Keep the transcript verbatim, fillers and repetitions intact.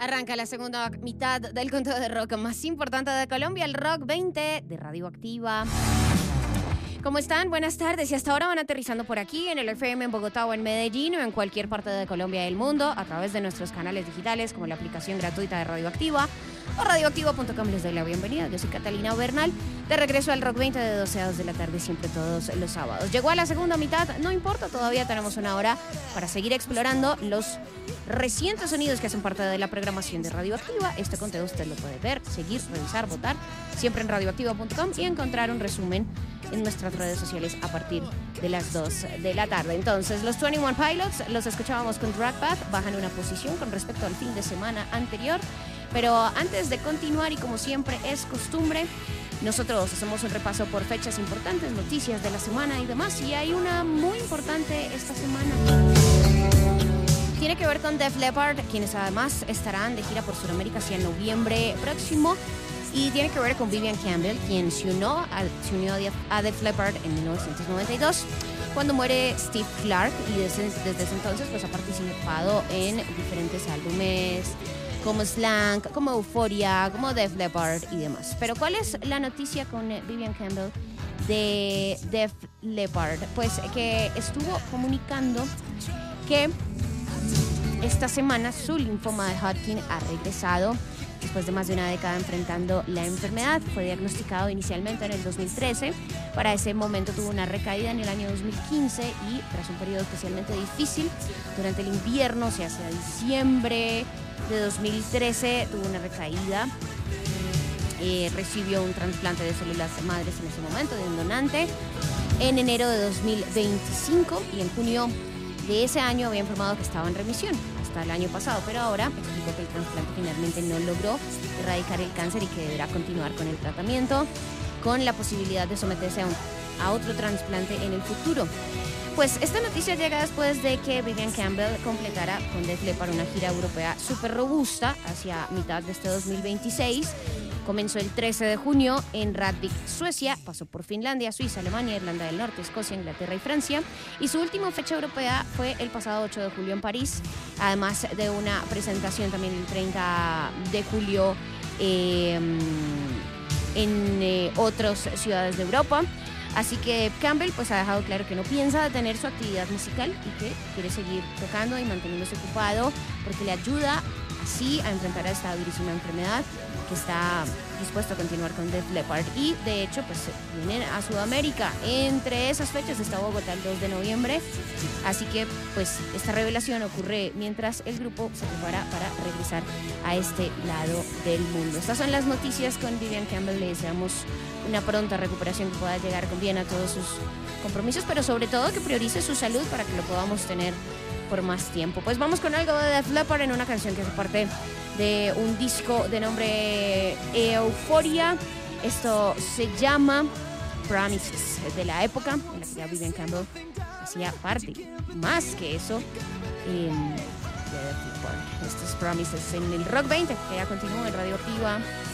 Arranca la segunda mitad del conteo de rock más importante de Colombia, el Rock veinte de Radioactiva. ¿Cómo están? Buenas tardes. Y hasta ahora van aterrizando por aquí en el F M en Bogotá o en Medellín o en cualquier parte de Colombia y del mundo a través de nuestros canales digitales como la aplicación gratuita de Radioactiva o radioactiva punto com. Les doy la bienvenida. Yo soy Catalina Bernal, de regreso al Rock veinte de doce a dos de la tarde, siempre todos los sábados. Llegó a la segunda mitad, no importa, todavía tenemos una hora para seguir explorando los recientes sonidos que hacen parte de la programación de Radioactiva. Este conteo usted lo puede ver, seguir, revisar, votar, siempre en radioactiva punto com y encontrar un resumen en nuestras redes sociales a partir de las dos de la tarde. Entonces, los veintiuno Pilots los escuchábamos con Drag Path, bajan una posición con respecto al fin de semana anterior. Pero antes de continuar, y como siempre es costumbre, nosotros hacemos un repaso por fechas importantes, noticias de la semana y demás. Y hay una muy importante esta semana. Tiene que ver con Def Leppard, quienes además estarán de gira por Sudamérica hacia noviembre próximo. Y tiene que ver con Vivian Campbell, quien se unió a, se unió a Def Leppard en mil novecientos noventa y dos, cuando muere Steve Clark, y desde, desde ese entonces pues, ha participado en diferentes álbumes como Slang, como Euphoria, como Def Leppard y demás. Pero ¿cuál es la noticia con Vivian Campbell de Def Leppard? Pues que estuvo comunicando que esta semana su linfoma de Hodgkin ha regresado después de más de una década enfrentando la enfermedad. Fue diagnosticado inicialmente en el dos mil trece. Para ese momento tuvo una recaída en el año dos mil quince y tras un periodo especialmente difícil durante el invierno, o sea, hacia diciembre de dos mil trece, tuvo una recaída. Eh, recibió un trasplante de células madres en ese momento de un donante en enero de dos mil veinticinco, y en junio de ese año había informado que estaba en remisión hasta el año pasado, pero ahora explicó que el trasplante finalmente no logró erradicar el cáncer y que deberá continuar con el tratamiento con la posibilidad de someterse a, un, a otro trasplante en el futuro. Pues esta noticia llega después de que Vivian Campbell completara con Def Leppard una gira europea súper robusta hacia mitad de este dos mil veintiséis. Comenzó el trece de junio en Ravik, Suecia, pasó por Finlandia, Suiza, Alemania, Irlanda del Norte, Escocia, Inglaterra y Francia. Y su última fecha europea fue el pasado ocho de julio en París, además de una presentación también el treinta de julio eh, en eh, otras ciudades de Europa. Así que Campbell pues, ha dejado claro que no piensa detener su actividad musical y que quiere seguir tocando y manteniéndose ocupado porque le ayuda así a enfrentar a esta durísima enfermedad, que está dispuesto a continuar con Def Leppard. Y de hecho pues vienen a Sudamérica. Entre esas fechas está Bogotá el dos de noviembre. Así que pues esta revelación ocurre mientras el grupo se prepara para regresar a este lado del mundo. Estas son las noticias con Vivian Campbell. Le deseamos una pronta recuperación, que pueda llegar con bien a todos sus compromisos, pero sobre todo que priorice su salud para que lo podamos tener por más tiempo. Pues vamos con algo de Def Leppard en una canción que hace parte de un disco de nombre Euphoria. Esto se llama Promises, de la época en la que ya Vivian Campbell hacía parte, más que eso, eh, de Def Leppard. Esto es Promises en el Rock veinte, que ya continúa en Radioactiva.